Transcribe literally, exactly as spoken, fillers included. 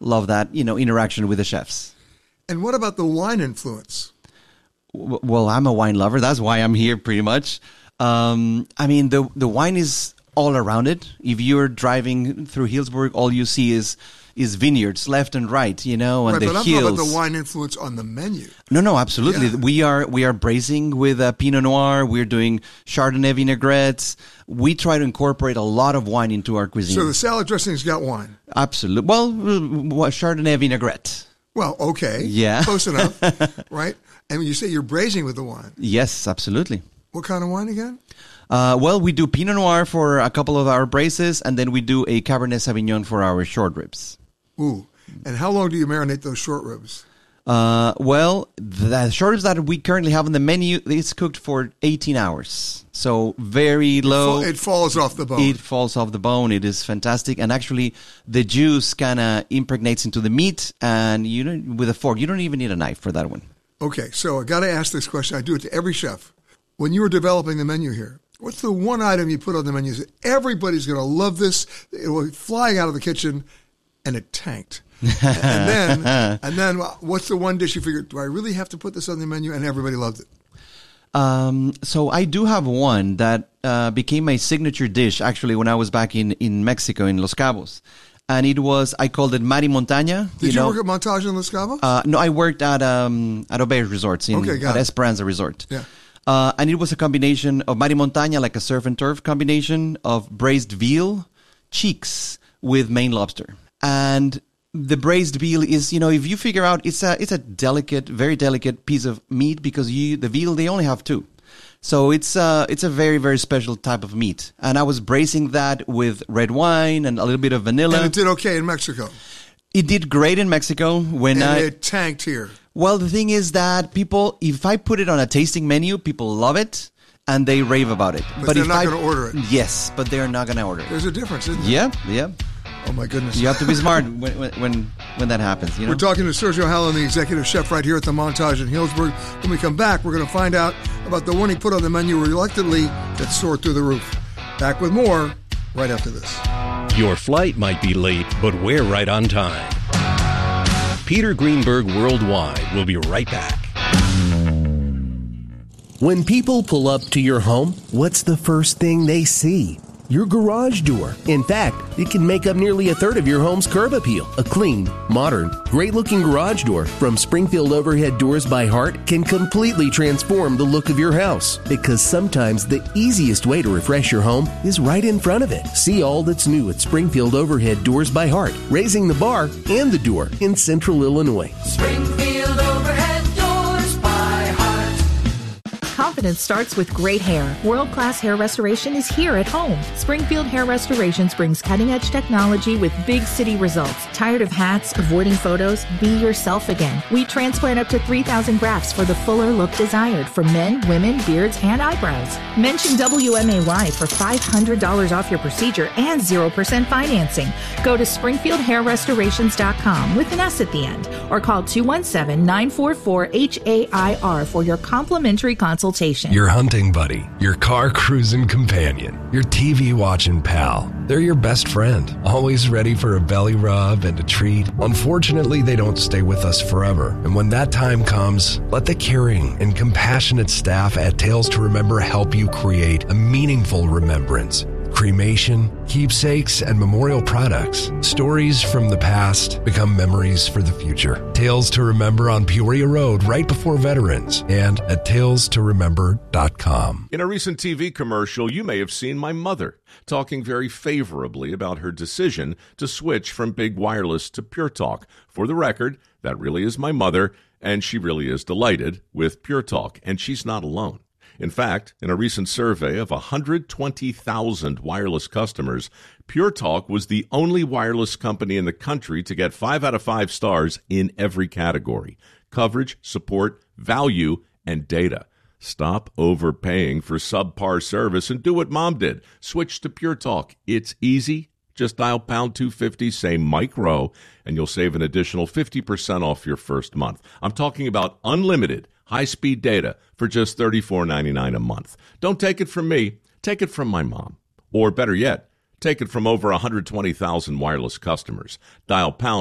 love that, you know, interaction with the chefs. And what about the wine influence? W- Well, I'm a wine lover. That's why I'm here pretty much. Um, I mean, the the wine is all around it. If you're driving through Hillsburg, all you see is is vineyards left and right, you know, and Right, the but I'm hills. talking about the wine influence on the menu. No, no, absolutely. Yeah. We are we are braising with uh, Pinot Noir. We're doing Chardonnay vinaigrettes. We try to incorporate a lot of wine into our cuisine. So the salad dressing's got wine. Absolutely. Well, uh, Chardonnay vinaigrette. Well, okay. Yeah. Close enough, right? And when you say you're braising with the wine, Yes, absolutely. what kind of wine again? Uh, well, we do Pinot Noir for a couple of our braises, and then we do a Cabernet Sauvignon for our short ribs. Ooh. And how long do you marinate those short ribs? Uh, well, the short ribs that we currently have on the menu, it's cooked for eighteen hours. So very low. It falls off the bone. It falls off the bone. It is fantastic. And actually, the juice kind of impregnates into the meat. And you know, with a fork, you don't even need a knife for that one. Okay, so I got to ask this question. I do it to every chef. When you were developing the menu here, what's the one item you put on the menu that everybody's going to love this? It will be flying out of the kitchen, and it tanked. and then, and then, what's the one dish you figured? Do I really have to put this on the menu? And everybody loved it. Um, so I do have one that uh, became my signature dish, actually, when I was back in, in Mexico, in Los Cabos. And it was, I called it Mari Montaña. Did you, know. work at Montage in Los Cabos? Uh, no, I worked at um, at Obeys Resorts, in, Okay, got at it. Esperanza Resort. Yeah. Uh, and it was a combination of Mari Montaña, like a surf and turf combination of braised veal, cheeks with Maine lobster. And the braised veal is, you know, if you figure out, it's a it's a delicate, very delicate piece of meat because you the veal, they only have two. So it's uh it's a very, very special type of meat. And I was braising that with red wine and a little bit of vanilla. And it did okay in Mexico. It did great in Mexico when And I it tanked here. Well, the thing is that people, if I put it on a tasting menu, people love it and they rave about it. But they're if not I- gonna order it. Yes, but they're not going to order it. There's a difference, isn't there? Yeah, yeah. Oh, my goodness. You have to be smart when when when, when that happens. You know. We're talking to Sergio Hallan, the executive chef right here at the Montage in Hillsburg. When we come back, we're going to find out about the one he put on the menu reluctantly that soared through the roof. Back with more right after this. Your flight might be late, but we're right on time. Peter Greenberg Worldwide will be right back. When people pull up to your home, what's the first thing they see? Your garage door. In fact, it can make up nearly a third of your home's curb appeal. A clean, modern, great-looking garage door from Springfield Overhead Doors by Heart can completely transform the look of your house. Because sometimes the easiest way to refresh your home is right in front of it. See all that's new at Springfield Overhead Doors by Heart, raising the bar and the door in Central Illinois. Springfield Overhead Doors by Heart. Confidence starts with great hair. World-class hair restoration is here at home. Springfield Hair Restorations brings cutting-edge technology with big city results. Tired of hats, avoiding photos? Be yourself again. We transplant up to three thousand grafts for the fuller look desired for men, women, beards, and eyebrows. Mention W M A Y for five hundred dollars off your procedure and zero percent financing. Go to springfield hair restorations dot com with an S at the end or call two one seven, nine four four, H A I R for your complimentary consultation. Your hunting buddy, your car cruising companion, your T V watching pal. They're your best friend, always ready for a belly rub and a treat. Unfortunately, they don't stay with us forever. And when that time comes, let the caring and compassionate staff at Tales to Remember help you create a meaningful remembrance. Cremation, keepsakes, and memorial products. Stories from the past become memories for the future. Tales to Remember on Peoria Road right before Veterans and at tales to remember dot com. In a recent T V commercial, you may have seen my mother talking very favorably about her decision to switch from Big Wireless to Pure Talk. For the record, that really is my mother, and she really is delighted with Pure Talk, and she's not alone. In fact, in a recent survey of one hundred twenty thousand wireless customers, Pure Talk was the only wireless company in the country to get five out of five stars in every category: coverage, support, value, and data. Stop overpaying for subpar service and do what Mom did. Switch to Pure Talk. It's easy. Just dial pound two fifty, say Mike Rowe, and you'll save an additional fifty percent off your first month. I'm talking about unlimited high-speed data for just thirty-four ninety-nine a month. Don't take it from me. Take it from my mom. Or better yet, take it from over one hundred twenty thousand wireless customers. Dial pound